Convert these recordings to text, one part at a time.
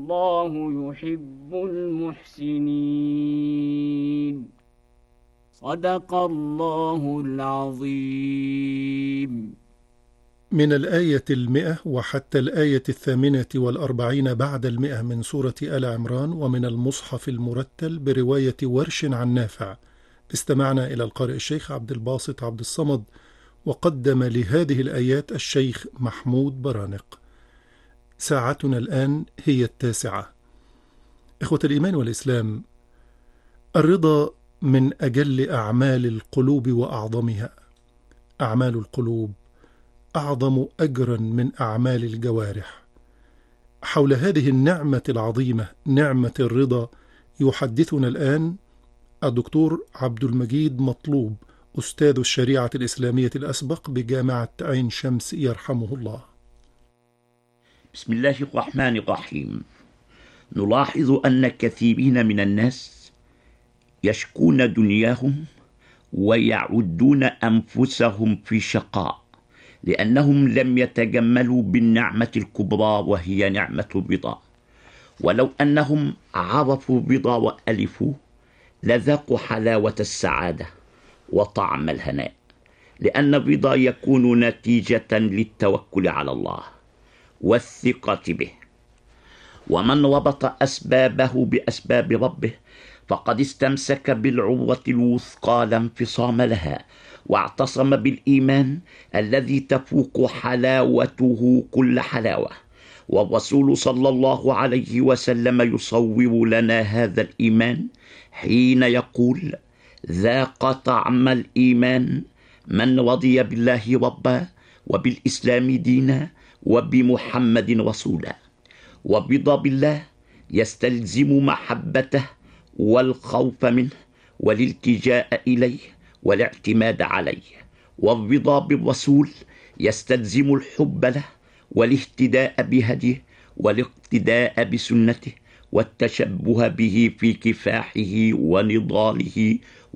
الله يحب المحسنين. صدق الله العظيم. من الآية 100 وحتى الآية 48 بعد 100 من سورة آل عمران، ومن المصحف المرتل برواية ورش عن نافع. استمعنا إلى القارئ الشيخ عبد الباسط عبد الصمد، وقدم لهذه الآيات الشيخ محمود برانق. ساعتنا الآن هي 9. إخوة الإيمان والإسلام، الرضا من أجل أعمال القلوب وأعظمها. أعمال القلوب أعظم أجرا من أعمال الجوارح. حول هذه النعمة العظيمة، نعمة الرضا، يحدثنا الآن الدكتور عبد المجيد مطلوب، أستاذ الشريعة الإسلامية الأسبق بجامعة عين شمس، يرحمه الله. بسم الله الرحمن الرحيم. نلاحظ أن كثيرين من الناس يشكون دنياهم ويعدون أنفسهم في شقاء، لأنهم لم يتجملوا بالنعمة الكبرى وهي نعمة الرضا. ولو أنهم عرفوا الرضا وألفوا لذاقوا حلاوة السعادة وطعم الهناء، لأن الرضا يكون نتيجة للتوكل على الله والثقة به. ومن ربط أسبابه بأسباب ربه فقد استمسك بالعروة الوثقى لا انفصام لها، واعتصم بالإيمان الذي تفوق حلاوته كل حلاوة. والرسول صلى الله عليه وسلم يصور لنا هذا الإيمان حين يقول: ذاق طعم الإيمان من رضي بالله ربا وبالإسلام دينا وبمحمد رسولا. والرضا بالله يستلزم محبته والخوف منه والالتجاء إليه والاعتماد عليه. والرضا بالرسول يستلزم الحب له والاهتداء بهديه والاقتداء بسنته والتشبه به في كفاحه ونضاله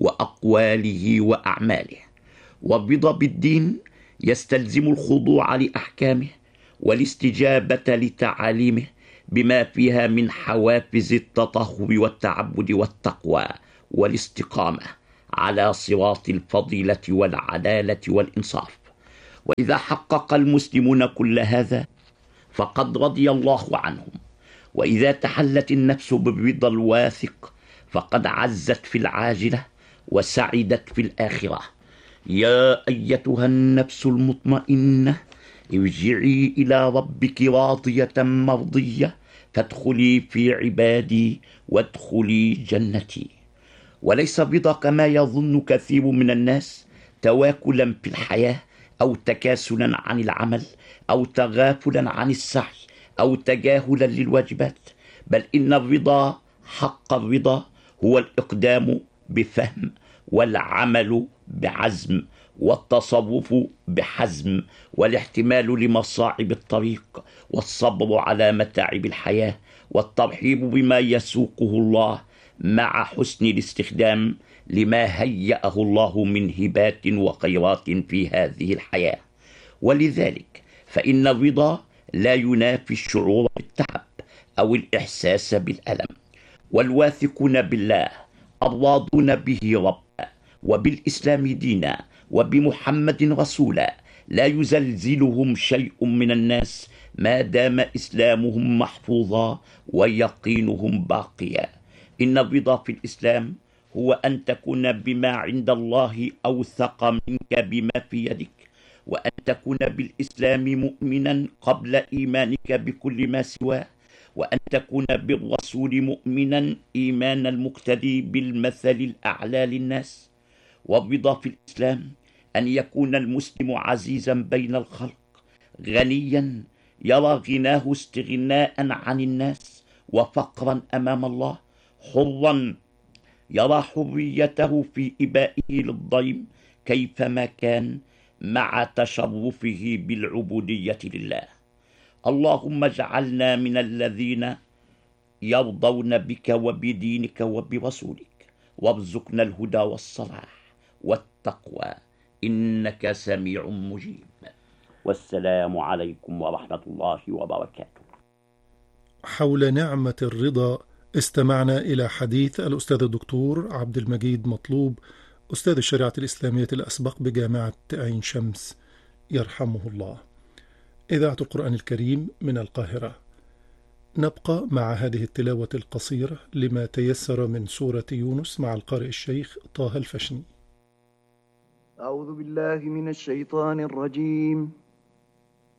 وأقواله وأعماله. والرضا بالدين يستلزم الخضوع لأحكامه والاستجابة لتعاليمه بما فيها من حوافز التطهر والتعبد والتقوى والاستقامة على صراط الفضيلة والعدالة والإنصاف. وإذا حقق المسلمون كل هذا فقد رضي الله عنهم. وإذا تحلت النفس بالرضا الواثق فقد عزت في العاجلة وسعدت في الآخرة. يا أيتها النفس المطمئنة ارجعي إلى ربك راضية مرضية فادخلي في عبادي وادخلي جنتي. وليس الرضا كما يظن كثير من الناس تواكلا في الحياة أو تكاسلا عن العمل أو تغافلا عن السعي أو تجاهلا للواجبات، بل إن الرضا حق الرضا هو الإقدام بفهم والعمل بعزم والتصرف بحزم والاحتمال لمصاعب الطريق والصبر على متاعب الحياة والترحيب بما يسوقه الله مع حسن الاستخدام لما هيأه الله من هبات وخيرات في هذه الحياة. ولذلك فإن الرضا لا ينافي الشعور بالتعب أو الإحساس بالألم. والواثقون بالله الراضون به ربا وبالإسلام دينا وبمحمد رسولا لا يزلزلهم شيء من الناس ما دام إسلامهم محفوظا ويقينهم باقيا. إن الرضا في الإسلام هو أن تكون بما عند الله أوثق منك بما في يدك، وأن تكون بالإسلام مؤمنا قبل إيمانك بكل ما سواه، وأن تكون بالرسول مؤمنا إيمان المقتدي بالمثل الأعلى للناس. والرضا في الإسلام أن يكون المسلم عزيزا بين الخلق، غنيا يرى غناه استغناء عن الناس وفقرا أمام الله، حرا يرى حريته في إبائه للضيم كيفما كان مع تشرفه بالعبودية لله. اللهم اجعلنا من الذين يرضون بك وبدينك وبرسولك، وارزقنا الهدى والصلاح والتقوى إنك سميع مجيب. والسلام عليكم ورحمة الله وبركاته. حول نعمة الرضا استمعنا إلى حديث الأستاذ الدكتور عبد المجيد مطلوب، أستاذ الشريعة الإسلامية الأسبق بجامعة عين شمس يرحمه الله. إذاعة القرآن الكريم من القاهرة. نبقى مع هذه التلاوة القصيرة لما تيسر من سورة يونس مع القارئ الشيخ طه الفشني. أعوذ بالله من الشيطان الرجيم.